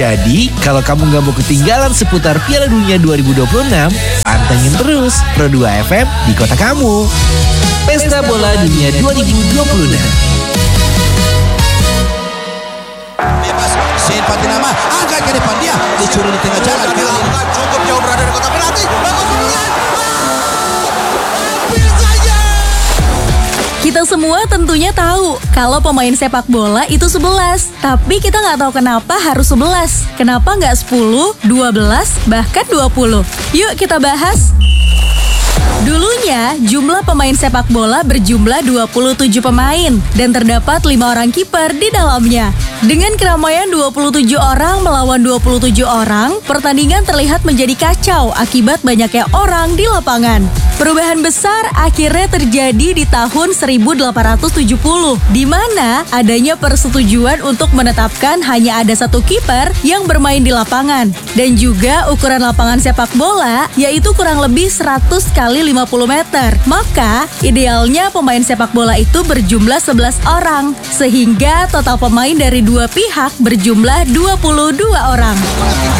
Jadi, kalau kamu nggak mau ketinggalan seputar Piala Dunia 2026, pantengin terus Pro 2 FM di kota kamu. Pesta Bola Dunia 2026. Bebas, Zain Fatinama angkat ke depan dia, dicuri di tengah jalan. Cukup jauh berada di kotak penalti. Bagus peluang. Hampir saja. Kita semua tentunya tahu kalau pemain sepak bola itu 11. Tapi kita nggak tahu kenapa harus 11. Kenapa nggak 10, 12, bahkan 20? Yuk kita bahas. Dulunya, jumlah pemain sepak bola berjumlah 27 pemain dan terdapat 5 orang kiper di dalamnya. Dengan keramaian 27 orang melawan 27 orang, pertandingan terlihat menjadi kacau akibat banyaknya orang di lapangan. Perubahan besar akhirnya terjadi di tahun 1870, di mana adanya persetujuan untuk menetapkan hanya ada satu kiper yang bermain di lapangan. Dan juga ukuran lapangan sepak bola, yaitu kurang lebih 100 kali 50 meter. Maka, idealnya pemain sepak bola itu berjumlah 11 orang, sehingga total pemain dari dua pihak berjumlah 22 orang.